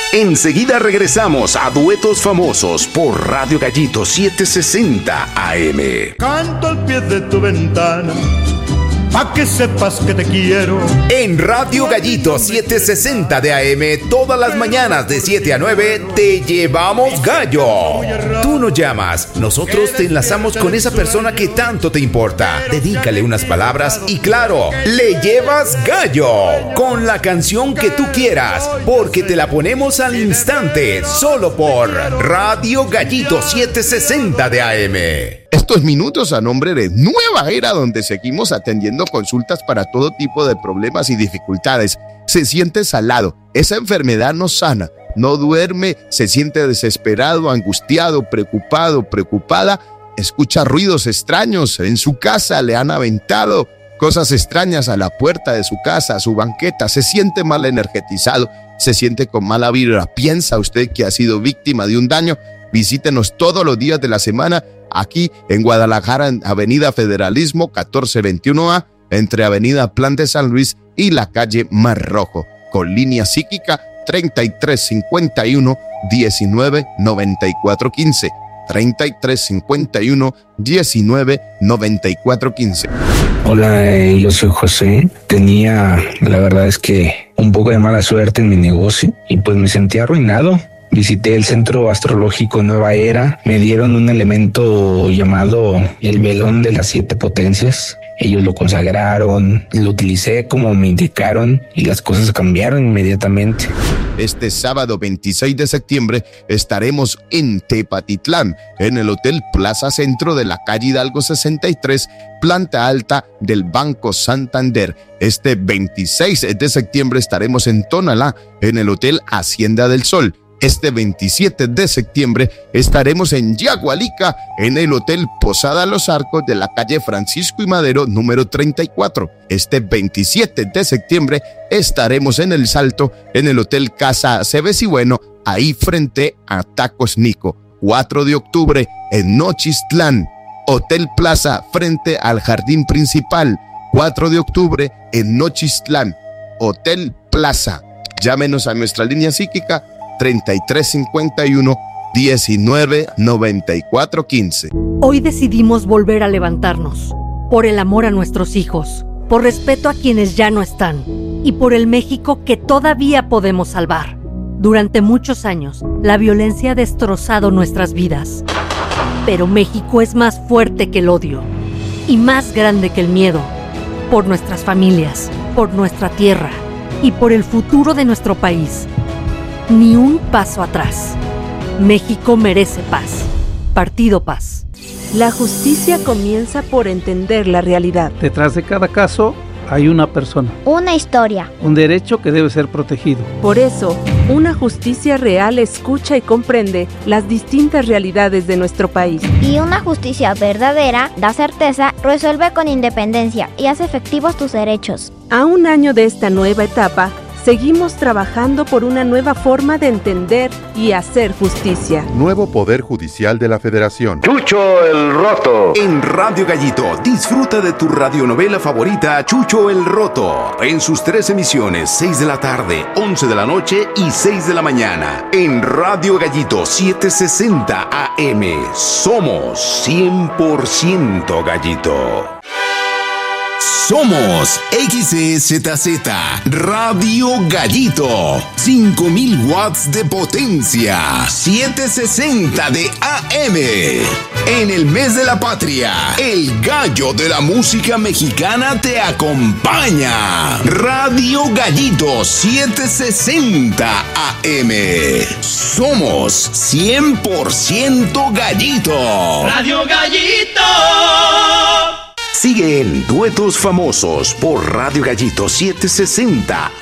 Enseguida regresamos a Duetos Famosos por Radio Gallito 760 AM. Canto al pie de tu ventana, pa' que sepas que te quiero. En Radio Gallito 760 de AM, todas las mañanas de 7 a 9, te llevamos gallo. Tú nos llamas, nosotros te enlazamos con esa persona que tanto te importa. Dedícale unas palabras y claro, le llevas gallo con la canción que tú quieras, porque te la ponemos al instante, solo por Radio Gallito 760 de AM. Estos minutos a nombre de Nueva Era, donde seguimos atendiendo consultas para todo tipo de problemas y dificultades. Se siente salado, esa enfermedad no sana, no duerme, se siente desesperado, angustiado, preocupado, preocupada, escucha ruidos extraños en su casa, le han aventado cosas extrañas a la puerta de su casa, a su banqueta, se siente mal energetizado, se siente con mala vibra. ¿Piensa usted que ha sido víctima de un daño? Visítenos todos los días de la semana aquí en Guadalajara, en Avenida Federalismo 1421A, entre Avenida Plan de San Luis y la calle Mar Rojo, con línea psíquica 3351 19 94 15. 3351 19 94 15. Hola, yo soy José. La verdad es que un poco de mala suerte en mi negocio y pues me sentí arruinado. Visité el Centro Astrológico Nueva Era, me dieron un elemento llamado el velón de las 7 potencias. Ellos lo consagraron, lo utilicé como me indicaron y las cosas cambiaron inmediatamente. Este sábado 26 de septiembre estaremos en Tepatitlán, en el Hotel Plaza Centro de la calle Hidalgo 63, planta alta del Banco Santander. Este 26 de septiembre estaremos en Tonalá, en el Hotel Hacienda del Sol. Este 27 de septiembre estaremos en Yagualica, en el Hotel Posada Los Arcos de la calle Francisco y Madero, número 34. Este 27 de septiembre estaremos en El Salto, en el Hotel Casa Cebes y Bueno, ahí frente a Tacos Nico. 4 de octubre en Nochistlán, Hotel Plaza, frente al Jardín Principal. 4 de octubre en Nochistlán, Hotel Plaza. Llámenos a nuestra línea psíquica 3351 19 94 15. Hoy decidimos volver a levantarnos, por el amor a nuestros hijos, por respeto a quienes ya no están y por el México que todavía podemos salvar. Durante muchos años, la violencia ha destrozado nuestras vidas, pero México es más fuerte que el odio y más grande que el miedo. Por nuestras familias, por nuestra tierra y por el futuro de nuestro país. Ni un paso atrás. México merece paz. Partido Paz. La justicia comienza por entender la realidad. Detrás de cada caso hay una persona. Una historia. Un derecho que debe ser protegido. Por eso, una justicia real escucha y comprende las distintas realidades de nuestro país. Y una justicia verdadera da certeza, resuelve con independencia y hace efectivos tus derechos. A un año de esta nueva etapa, seguimos trabajando por una nueva forma de entender y hacer justicia. Nuevo Poder Judicial de la Federación. Chucho el Roto. En Radio Gallito, disfruta de tu radionovela favorita, Chucho el Roto. En sus 3 emisiones, 6 de la tarde, 11 de la noche y 6 de la mañana. En Radio Gallito 760 AM. Somos 100% Gallito. Somos XZZ Radio Gallito, 5000 watts de potencia, 760 de AM. En el mes de la patria, el gallo de la música mexicana te acompaña. Radio Gallito 760 AM. Somos 100% Gallito. Radio Gallito. Sigue en Duetos Famosos por Radio Gallito 760